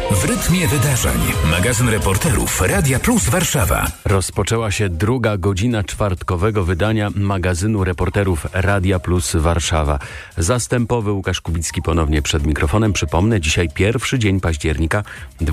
W rytmie wydarzeń. Magazyn reporterów Radia Plus Warszawa. Rozpoczęła się druga godzina czwartkowego wydania magazynu reporterów Radia Plus Warszawa. Zastępowy Łukasz Kubicki ponownie przed mikrofonem. Przypomnę, dzisiaj pierwszy dzień października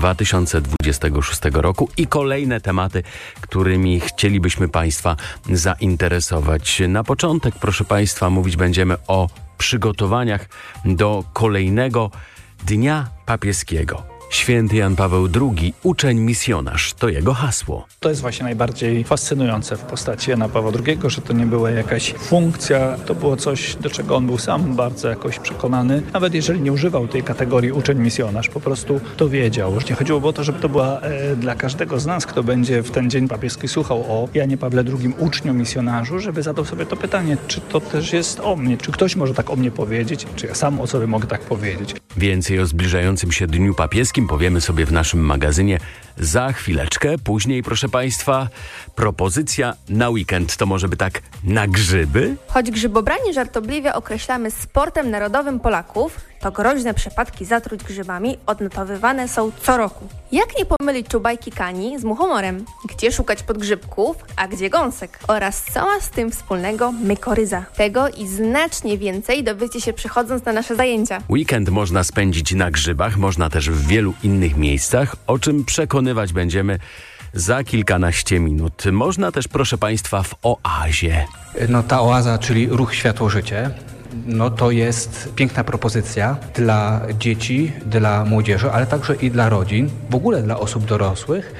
2026 roku i kolejne tematy, którymi chcielibyśmy Państwa zainteresować. Na początek, proszę Państwa, mówić będziemy o przygotowaniach do kolejnego Dnia Papieskiego. Święty Jan Paweł II, uczeń misjonarz, to jego hasło. To jest właśnie najbardziej fascynujące w postaci Jana Pawła II, że to nie była jakaś funkcja, to było coś, do czego on był sam bardzo jakoś przekonany. Nawet jeżeli nie używał tej kategorii uczeń misjonarz, po prostu to wiedział. Już nie chodziło o to, żeby to była dla każdego z nas, kto będzie w ten Dzień Papieski słuchał o Janie Pawle II, uczniu misjonarzu, żeby zadał sobie to pytanie, czy to też jest o mnie, czy ktoś może tak o mnie powiedzieć, czy ja sam o sobie mogę tak powiedzieć. Więcej o zbliżającym się Dniu Papieskim powiemy sobie w naszym magazynie za chwileczkę. Później, proszę Państwa, propozycja na weekend. To może by tak na grzyby? Choć grzybobranie żartobliwie określamy sportem narodowym Polaków, to groźne przypadki zatruć grzybami odnotowywane są co roku. Jak nie pomylić czubajki kani z muchomorem? Gdzie szukać podgrzybków, a gdzie gąsek? Oraz co ma z tym wspólnego mykoryza? Tego i znacznie więcej dowiecie się przychodząc na nasze zajęcia. Weekend można spędzić na grzybach, można też w wielu innych miejscach, o czym przekonywać będziemy za kilkanaście minut. Można też, proszę Państwa, w oazie. Ta oaza, czyli ruch Światło-Życie, to jest piękna propozycja dla dzieci, dla młodzieży, ale także i dla rodzin, w ogóle dla osób dorosłych,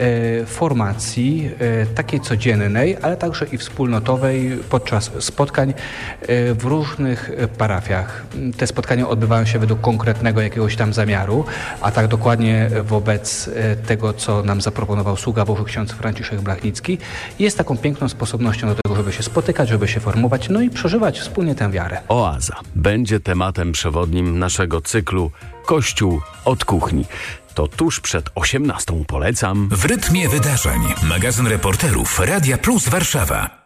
formacji takiej codziennej, ale także i wspólnotowej podczas spotkań w różnych parafiach. Te spotkania odbywają się według konkretnego jakiegoś tam zamiaru, a tak dokładnie wobec tego, co nam zaproponował sługa Boży ksiądz Franciszek Blachnicki, jest taką piękną sposobnością do tego, żeby się spotykać, żeby się formować, i przeżywać wspólnie tę wiarę. Oaza będzie tematem przewodnim naszego cyklu Kościół od kuchni. To tuż przed 18:00 polecam. W rytmie wydarzeń. Magazyn reporterów Radia Plus Warszawa.